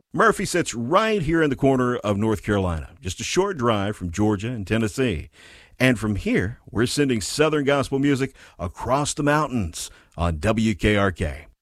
Murphy sits right here in the corner of North Carolina, just a short drive from Georgia and Tennessee. And from here, we're sending Southern gospel music across the mountains on WKRK.